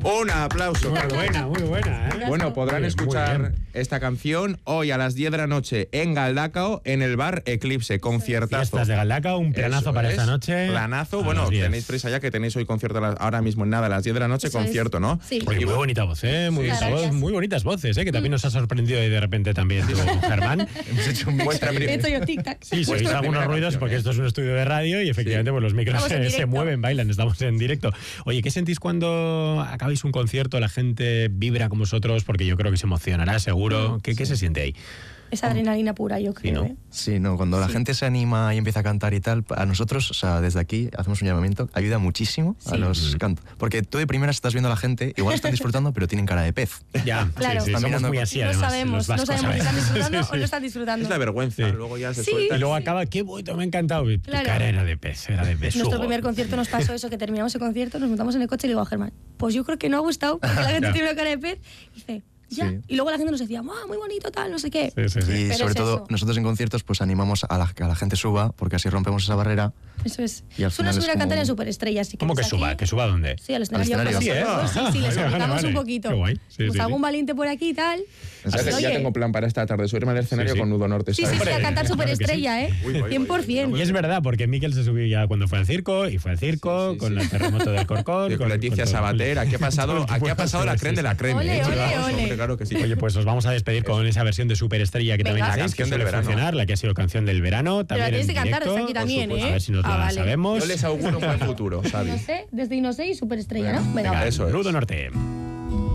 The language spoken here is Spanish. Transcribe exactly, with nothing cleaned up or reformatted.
Un aplauso. Muy buena, muy buena, ¿eh? Bueno, podrán Muy bien, muy escuchar bien. esta canción hoy a las diez de la noche en Galdacao, en el bar Eclipse, conciertazo. Fiestas de Galdacao, un planazo Eso para es, esta noche. Planazo, A bueno, las diez. tenéis prisa ya que tenéis hoy concierto a las- ahora mismo en nada, a las diez de la noche, Eso concierto, es. ¿no? Sí. Oye, muy bonita voz, ¿eh? Muy, Sí, bonita voz, gracias. muy bonitas voces, ¿eh? Que también nos ha sorprendido y de repente también tú, Germán. Hemos hecho un vuestra De hecho, pri- yo tic-tac. Sí, se Vuestra oís algunos primera ruidos canción, porque ¿eh? esto es un estudio de radio y efectivamente pues los micros Estamos en se, se directo. mueven, bailan, estamos en directo. Oye, ¿qué sentís cuando acabáis un concierto, la gente vibra con vosotros? Porque yo creo que se emocionará, seguro. ¿Qué, qué se siente ahí? Es adrenalina pura, yo creo. ¿no? ¿eh? Sí, no, cuando la gente se anima y empieza a cantar y tal, a nosotros, o sea, desde aquí hacemos un llamamiento, ayuda muchísimo a Sí. los cantos. Porque tú de primeras estás viendo a la gente, igual están disfrutando, pero tienen cara de pez. Ya, Claro. sí, sí, Están somos mirando muy con- así, No además. sabemos, los no vascos, sabemos si están ¿sabes? disfrutando Sí, o no sí. están disfrutando. Es la vergüenza, Sí. luego ya se Sí. suelta. Y luego acaba, qué bonito, me ha encantado. Y tu Claro. cara era de pez, era de besugo. Nuestro primer concierto nos pasó eso, que terminamos el concierto, nos montamos en el coche y le digo a Germán, pues yo creo que no ha gustado, porque la gente Ya. tiene una cara de pez. Y dice, ya. Sí. Y luego la gente nos decía, ¡ah, muy bonito, tal, no sé qué! Sí, sí, sí. Y Pero sobre es todo, eso. nosotros en conciertos pues animamos a la, que a la gente suba, porque así rompemos esa barrera. Eso es. Y al Suena final subir es a cantar como- en Superestrella, así que ¿Cómo que desde suba? aquí- ¿Que suba a dónde? Sí, al escenario. escenario. con Sí, ¿eh? nosotros, sí, sí, les Vale, obligamos vale. un poquito. Qué guay. Sí, Pues sí, algún sí. valiente por aquí y tal. O sea, que Oye, ya tengo plan para esta tarde, subirme al escenario Sí, sí. con Nudo Norte. Sí, sí, ¿sabes? sí, a cantar Claro que sí. Superestrella, ¿eh? Uy, voy, voy, cien por cien. voy, Y es verdad, porque Miquel se subió ya cuando fue al circo, y fue al circo, Sí, sí, con sí. el terremoto del Corcón. Sí, con Leticia todo- Sabater, aquí ha pasado, todo el que aquí pueda ha pasado la ser, creen sí, de la sí. creen. Ole, ¿eh? ole, Vamos, ole. hombre, claro que sí. Oye, pues os vamos a despedir con esa versión de Superestrella que Venga. también La hacéis, canción que del suele verano. funcionar, la que ha sido canción del verano. Pero la También tienes en que cantar directo. desde aquí también, supuesto. ¿eh? A ver si nos Ah, la vale. sabemos. Yo les auguro un buen futuro, No ¿sabes? sé, desde I no sé y Superestrella, ¿no? Venga, Venga, eso es. Nudo Norte.